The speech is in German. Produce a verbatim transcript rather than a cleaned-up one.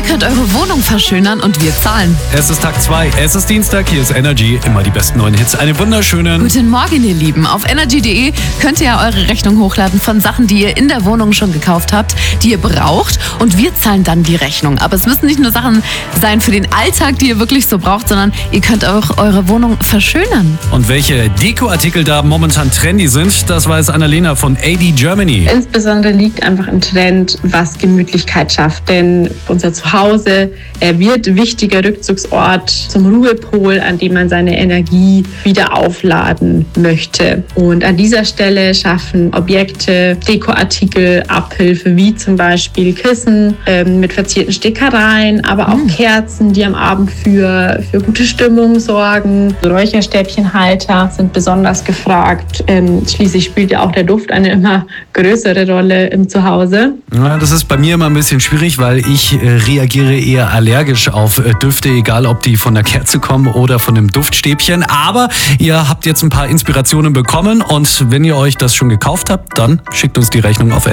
Ihr könnt eure Wohnung verschönern und wir zahlen. Es ist Tag zwei, es ist Dienstag, hier ist Energy, immer die besten neuen Hits. Einen wunderschönen Guten Morgen, ihr Lieben. Auf energy punkt de könnt ihr eure Rechnung hochladen von Sachen, die ihr in der Wohnung schon gekauft habt, die ihr braucht, und wir zahlen dann die Rechnung. Aber es müssen nicht nur Sachen sein für den Alltag, die ihr wirklich so braucht, sondern ihr könnt auch eure Wohnung verschönern. Und welche Dekoartikel da momentan trendy sind, das weiß Annalena von A D Germany. Insbesondere liegt einfach ein Trend, was Gemütlichkeit schafft. Denn unser Zuhause, er wird wichtiger Rückzugsort zum Ruhepol, an dem man seine Energie wieder aufladen möchte. Und an dieser Stelle schaffen Objekte, Dekoartikel Abhilfe, wie zum Beispiel Kissen ähm, mit verzierten Stickereien, aber auch mhm. Kerzen, die am Abend für, für gute Stimmung sorgen. Räucherstäbchenhalter sind besonders gefragt. Ähm, schließlich spielt ja auch der Duft eine immer größere Rolle im Zuhause. Ja, das ist bei mir immer ein bisschen schwierig, weil ich äh, reagiere eher allergisch auf äh, Düfte, egal ob die von der Kerze kommen oder von einem Duftstäbchen. Aber ihr habt jetzt ein paar Inspirationen bekommen, und wenn ihr euch das schon gekauft habt, dann schickt uns die Rechnung auf